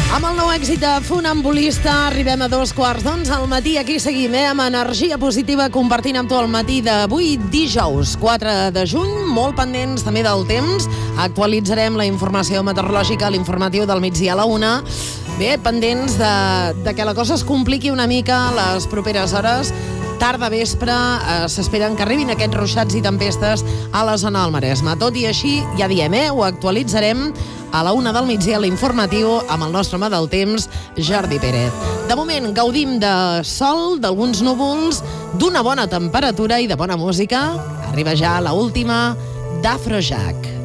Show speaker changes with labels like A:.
A: Amb el nou èxit de Funambulista arribem a 2:15 al matí. Aquí seguim, amb energia positiva, compartint amb tu el matí d'avui, dijous 4 de juny, molt pendents també del temps. Actualitzarem la informació meteorològica, l'informatiu del migdia a la 1. Bé, pendents de que la cosa es compliqui una mica les properes hores. Tarda vespre s'esperen que arribin aquests ruixats i tempestes a la zona del Maresme. Tot i així, ja diem, ho actualitzarem a la 1 del migdia, l'informatiu, amb el nostre home del temps, Jordi Pérez. De moment, gaudim de sol, d'alguns núvols, d'una bona temperatura i de bona música. Arriba ja la última d'Afrojack.